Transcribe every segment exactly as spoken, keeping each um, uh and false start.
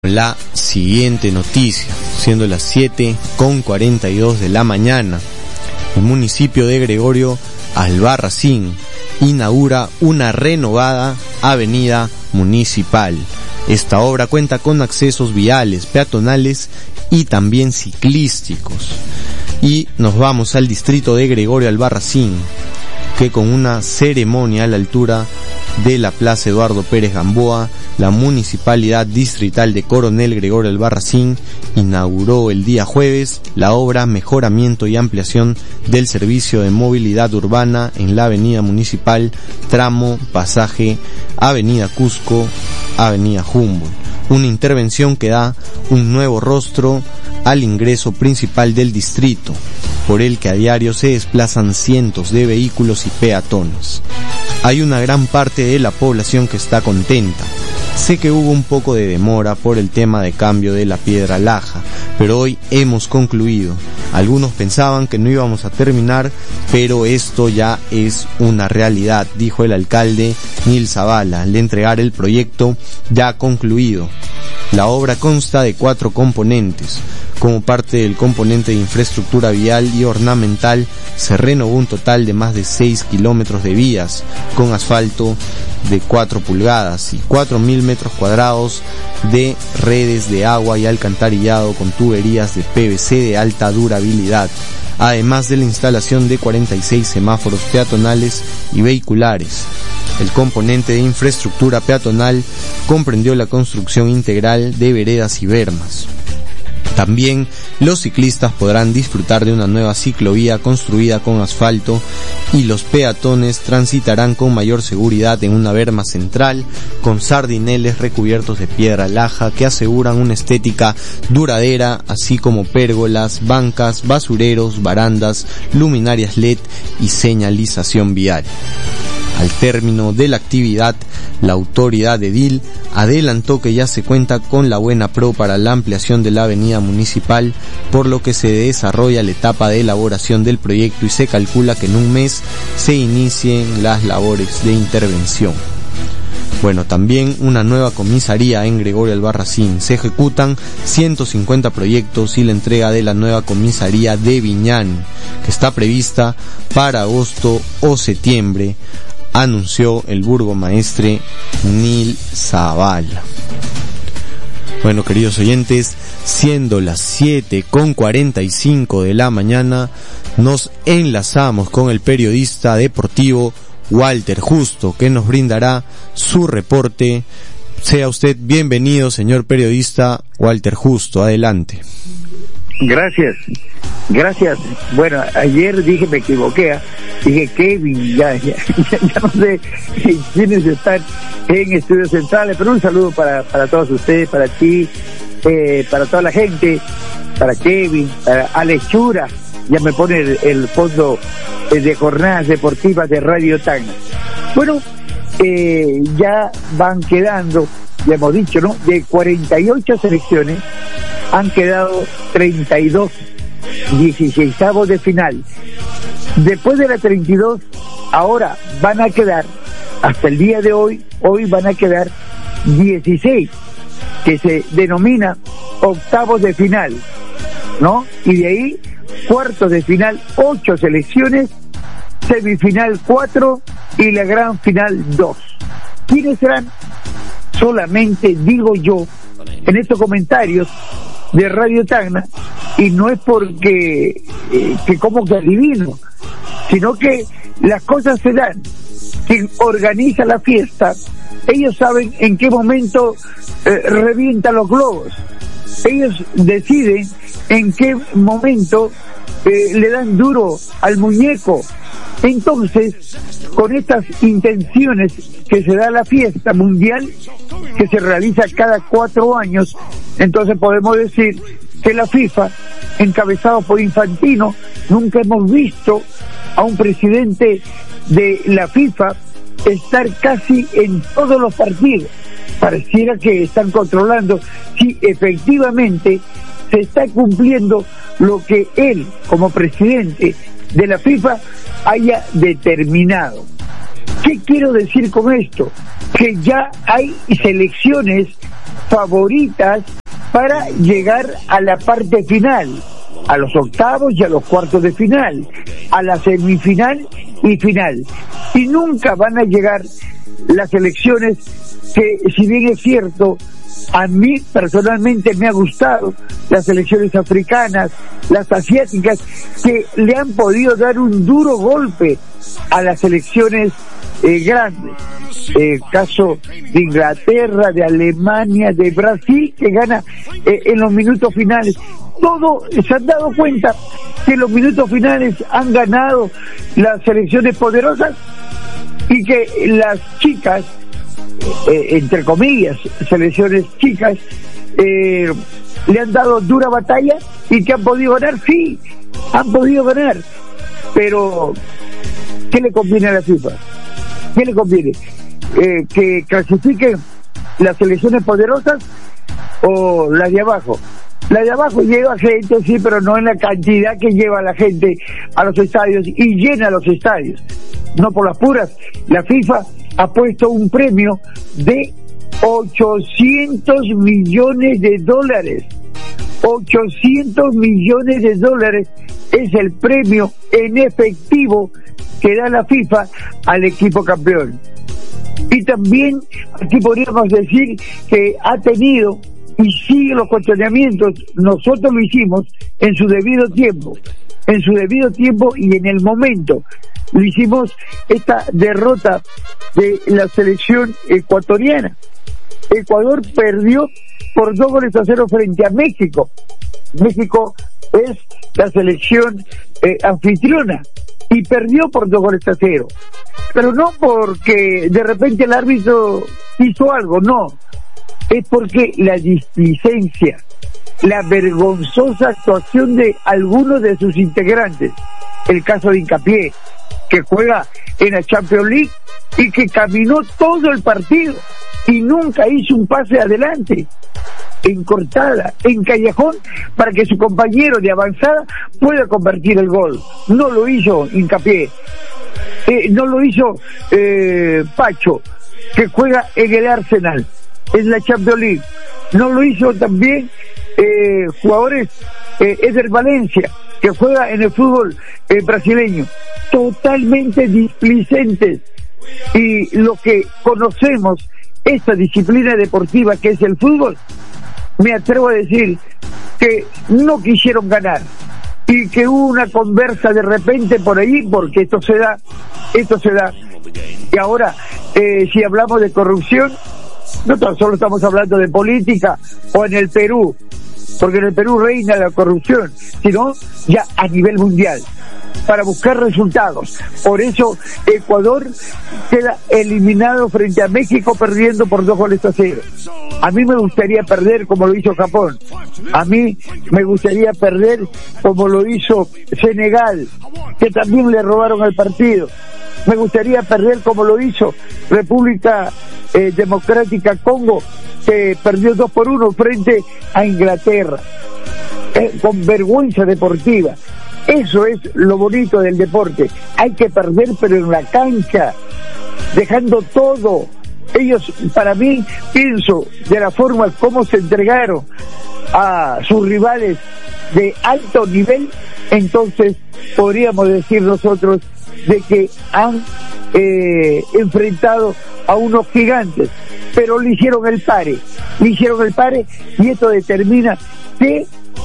La siguiente noticia, siendo las siete con cuarenta y dos de la mañana, el municipio de Gregorio Albarracín inaugura una renovada avenida municipal. Esta obra cuenta con accesos viales, peatonales y también ciclísticos. Y nos vamos al distrito de Gregorio Albarracín, que con una ceremonia a la altura de la Plaza Eduardo Pérez Gamboa, la Municipalidad Distrital de Coronel Gregorio Albarracín inauguró el día jueves la obra Mejoramiento y Ampliación del Servicio de Movilidad Urbana en la Avenida Municipal, tramo pasaje Avenida Cusco, Avenida Humboldt. Una intervención que da un nuevo rostro al ingreso principal del distrito, por el que a diario se desplazan cientos de vehículos y peatones. Hay una gran parte de la población que está contenta. Sé que hubo un poco de demora por el tema de cambio de la piedra laja, pero hoy hemos concluido. Algunos pensaban que no íbamos a terminar, pero esto ya es una realidad, dijo el alcalde Nil Zavala al entregar el proyecto ya concluido. La obra consta de cuatro componentes. Como parte del componente de infraestructura vial y ornamental, se renovó un total de más de seis kilómetros de vías con asfalto de cuatro pulgadas y cuatro mil metros cuadrados de redes de agua y alcantarillado con tuberías de P V C de alta durabilidad, además de la instalación de cuarenta y seis semáforos peatonales y vehiculares. El componente de infraestructura peatonal comprendió la construcción integral de veredas y bermas. También los ciclistas podrán disfrutar de una nueva ciclovía construida con asfalto y los peatones transitarán con mayor seguridad en una berma central con sardineles recubiertos de piedra laja que aseguran una estética duradera, así como pérgolas, bancas, basureros, barandas, luminarias L E D y señalización vial. Al término de la actividad, la autoridad edil adelantó que ya se cuenta con la buena pro para la ampliación de la avenida municipal, por lo que se desarrolla la etapa de elaboración del proyecto y se calcula que en un mes se inicien las labores de intervención. Bueno, también una nueva comisaría en Gregorio Albarracín. Se ejecutan ciento cincuenta proyectos y la entrega de la nueva comisaría de Viñani, que está prevista para agosto o septiembre, anunció el burgomaestre Nil Zavala. Bueno, queridos oyentes, siendo las siete con cuarenta y cinco de la mañana, nos enlazamos con el periodista deportivo Walter Justo, que nos brindará su reporte. Sea usted bienvenido, señor periodista Walter Justo, adelante. Gracias, gracias. Bueno, ayer dije, me equivoqué, dije Kevin, ya, ya, ya, ya no sé quiénes están en Estudios Centrales, pero un saludo para, para todos ustedes, para ti, eh, para toda la gente, para Kevin, para Alex Chura, ya me pone el, el fondo de jornadas deportivas de Radio Tacna. Bueno, eh, ya van quedando, ya hemos dicho, ¿no? De cuarenta y ocho selecciones, han quedado treinta y dos, dieciseisavos de final. Después de la treinta y dos, ahora van a quedar, hasta el día de hoy, hoy van a quedar dieciséis, que se denomina octavos de final, ¿no? Y de ahí, cuartos de final, ocho selecciones, semifinal cuatro y la gran final dos. ¿Quiénes serán? Solamente digo yo en estos comentarios de Radio Tacna, y no es porque eh, que como que adivino, sino que las cosas se dan. Quien organiza la fiesta, ellos saben en qué momento eh, revientan los globos, ellos deciden en qué momento eh, le dan duro al muñeco. Entonces, con estas intenciones que se da la fiesta mundial, que se realiza cada cuatro años, entonces podemos decir que la FIFA, encabezado por Infantino, nunca hemos visto a un presidente de la FIFA estar casi en todos los partidos. Pareciera que están controlando si efectivamente se está cumpliendo lo que él, como presidente de la FIFA, haya determinado. ¿Qué quiero decir con esto? Que ya hay selecciones favoritas para llegar a la parte final, a los octavos y a los cuartos de final, a la semifinal y final. Y nunca van a llegar las elecciones que, si bien es cierto, a mí personalmente me ha gustado las selecciones africanas, las asiáticas, que le han podido dar un duro golpe a las selecciones eh, grandes. Eh, caso de Inglaterra, de Alemania, de Brasil, que gana eh, en los minutos finales. Todo, se han dado cuenta que en los minutos finales han ganado las selecciones poderosas y que las chicas, eh, entre comillas, selecciones chicas, eh, le han dado dura batalla y que han podido ganar. Sí, han podido ganar, pero ¿qué le conviene a la FIFA? ¿Qué le conviene? Eh, ¿que clasifiquen las selecciones poderosas o las de abajo? La de abajo lleva gente, sí, pero no en la cantidad que lleva la gente a los estadios y llena los estadios. No por las puras. La FIFA ha puesto un premio de ochocientos millones de dólares. ochocientos millones de dólares es el premio en efectivo que da la FIFA al equipo campeón. Y también aquí podríamos decir que ha tenido y sigue los cuestionamientos. Nosotros lo hicimos en su debido tiempo, en su debido tiempo y en el momento. Lo hicimos esta derrota de la selección ecuatoriana. Ecuador perdió por dos goles a cero frente a México. México es la selección eh, anfitriona y perdió por dos goles a cero. Pero no porque de repente el árbitro hizo algo, no. Es porque la displicencia, la vergonzosa actuación de algunos de sus integrantes, el caso de Hincapié, que juega en la Champions League y que caminó todo el partido y nunca hizo un pase adelante, en cortada, en callejón, para que su compañero de avanzada pueda convertir el gol. No lo hizo Hincapié, eh, no lo hizo eh, Pacho, que juega en el Arsenal, en la Champions League. No lo hizo también eh, jugadores, eh, Eder Valencia, que juega en el fútbol eh, brasileño. Totalmente displicentes. Y lo que conocemos, esta disciplina deportiva que es el fútbol, me atrevo a decir que no quisieron ganar y que hubo una conversa de repente por ahí, porque esto se da, esto se da. Y ahora, eh, si hablamos de corrupción, no tan solo estamos hablando de política o en el Perú, porque en el Perú reina la corrupción, sino ya a nivel mundial, para buscar resultados. Por eso Ecuador queda eliminado frente a México, perdiendo por dos goles a cero. A mí me gustaría perder como lo hizo Japón. A mí me gustaría perder como lo hizo Senegal, que también le robaron el partido. Me gustaría perder como lo hizo República eh, Democrática Congo, que perdió dos por uno frente a Inglaterra, eh, con vergüenza deportiva. Eso es lo bonito del deporte. Hay que perder, pero en la cancha, dejando todo. Ellos, para mí, pienso de la forma como se entregaron a sus rivales de alto nivel, entonces podríamos decir nosotros de que han eh, enfrentado a unos gigantes, pero le hicieron el pare, le hicieron el pare y esto determina que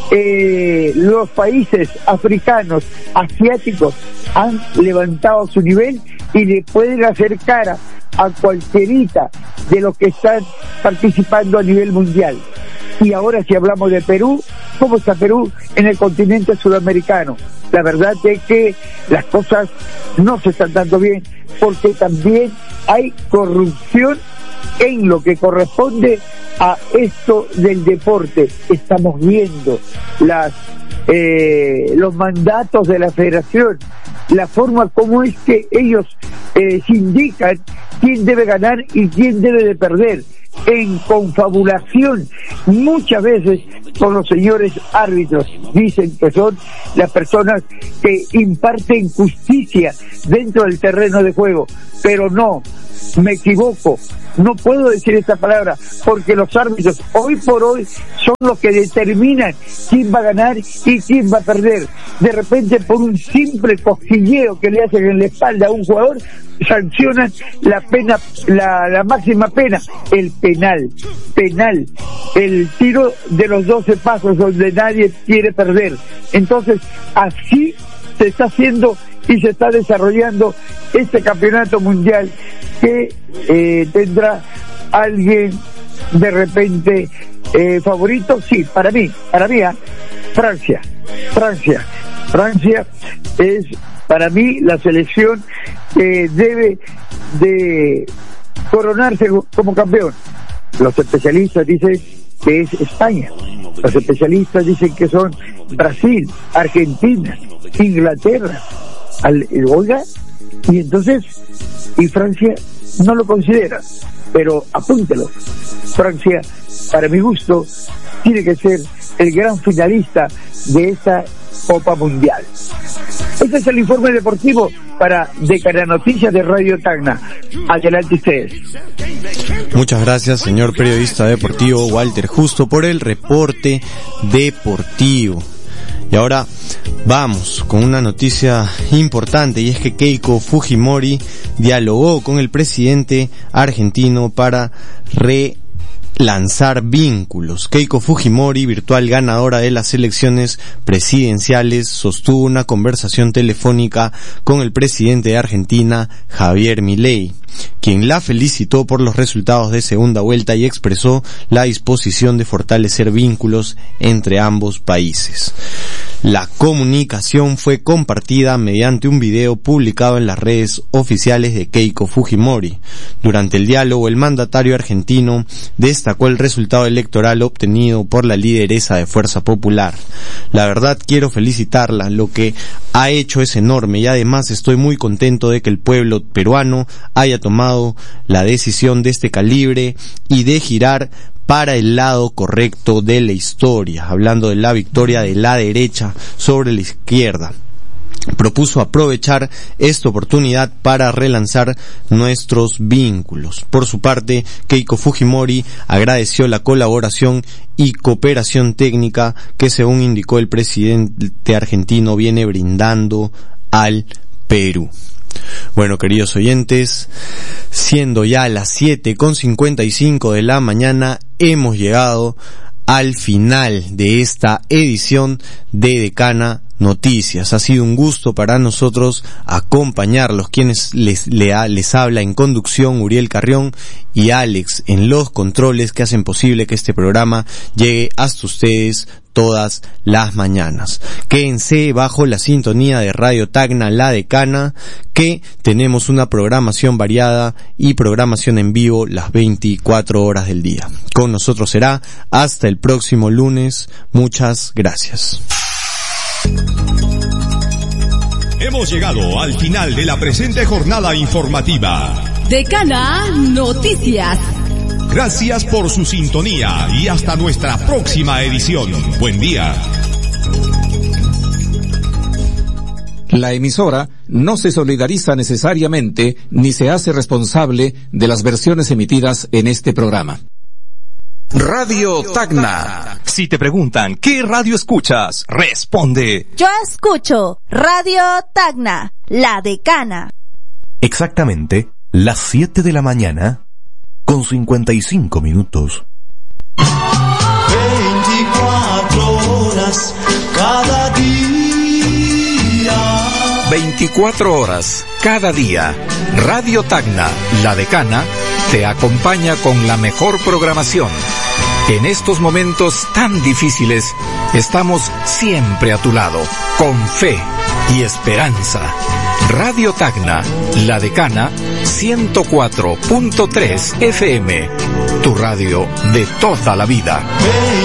eh, los países africanos, asiáticos, han levantado su nivel y le pueden hacer cara a cualquierita de los que están participando a nivel mundial. Y ahora, si hablamos de Perú, ¿cómo está Perú en el continente sudamericano? La verdad es que las cosas no se están dando bien, porque también hay corrupción en lo que corresponde a esto del deporte. Estamos viendo las eh, los mandatos de la federación, la forma como es que ellos eh, se indican quién debe ganar y quién debe de perder, en confabulación muchas veces con los señores árbitros. Dicen que son las personas que imparten justicia dentro del terreno de juego, pero no, me equivoco, no puedo decir esta palabra, porque los árbitros hoy por hoy son los que determinan quién va a ganar y quién va a perder. De repente, por un simple cosquilleo que le hacen en la espalda a un jugador, sancionan la pena, la, la máxima pena, el penal, penal, el tiro de los doce pasos donde nadie quiere perder. Entonces, así se está haciendo y se está desarrollando este campeonato mundial que eh, tendrá alguien de repente eh, favorito. Sí, para mí, para mí, ¿eh? Francia, Francia, Francia es para mí la selección que debe de coronarse como campeón. Los especialistas dicen que es España, los especialistas dicen que son Brasil, Argentina, Inglaterra, al, oiga, y entonces, y Francia no lo considera, pero apúntelo, Francia, para mi gusto, tiene que ser el gran finalista de esta Copa Mundial. Este es el informe deportivo para Decana Noticias de Radio Tacna. Adelante ustedes. Muchas gracias, señor periodista deportivo Walter Justo, por el reporte deportivo. Y ahora vamos con una noticia importante, y es que Keiko Fujimori dialogó con el presidente argentino para relanzar vínculos. Keiko Fujimori, virtual ganadora de las elecciones presidenciales, sostuvo una conversación telefónica con el presidente de Argentina, Javier Milei, quien la felicitó por los resultados de segunda vuelta y expresó la disposición de fortalecer vínculos entre ambos países. La comunicación fue compartida mediante un video publicado en las redes oficiales de Keiko Fujimori. Durante el diálogo, el mandatario argentino destacó el resultado electoral obtenido por la lideresa de Fuerza Popular. La verdad, quiero felicitarla, lo que ha hecho es enorme y además estoy muy contento de que el pueblo peruano haya tomado la decisión de este calibre y de girar para el lado correcto de la historia, hablando de la victoria de la derecha sobre la izquierda. Propuso aprovechar esta oportunidad para relanzar nuestros vínculos. Por su parte, Keiko Fujimori agradeció la colaboración y cooperación técnica que, según indicó el presidente argentino, viene brindando al Perú. Bueno, queridos oyentes, siendo ya las siete con cincuenta y cinco de la mañana, hemos llegado al final de esta edición de Decana Noticias. Ha sido un gusto para nosotros acompañarlos, quienes les, les, les habla en conducción Uriel Carrión y Alex en los controles, que hacen posible que este programa llegue hasta ustedes todas las mañanas. Quédense bajo la sintonía de Radio Tacna, La Decana, que tenemos una programación variada y programación en vivo las veinticuatro horas del día. Con nosotros será hasta el próximo lunes. Muchas gracias. Hemos llegado al final de la presente jornada informativa. Decana Noticias. Gracias por su sintonía y hasta nuestra próxima edición. Buen día. La emisora no se solidariza necesariamente ni se hace responsable de las versiones emitidas en este programa. Radio Tacna. Si te preguntan ¿qué radio escuchas?, responde: yo escucho Radio Tacna, La Decana. Exactamente las siete de la mañana con cincuenta y cinco minutos. veinticuatro horas cada día. veinticuatro horas cada día. Radio Tacna, La Decana, te acompaña con la mejor programación. En estos momentos tan difíciles, estamos siempre a tu lado, con fe y esperanza. Radio Tacna, La Decana, ciento cuatro punto tres F M, tu radio de toda la vida.